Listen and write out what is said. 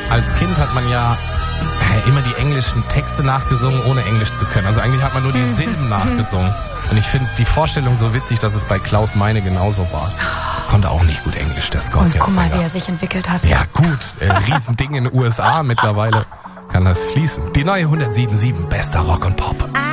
als Kind hat man ja immer die englischen Texte nachgesungen, ohne Englisch zu können. Also eigentlich hat man nur die Silben nachgesungen. Und ich finde die Vorstellung so witzig, dass es bei Klaus Meine genauso war. Konnte auch nicht gut Englisch, der Scorpions. Und guck mal, wie er sich entwickelt hat. Ja gut, Riesending in den USA mittlerweile kann das fließen. Die neue 107.7 bester Rock und Pop.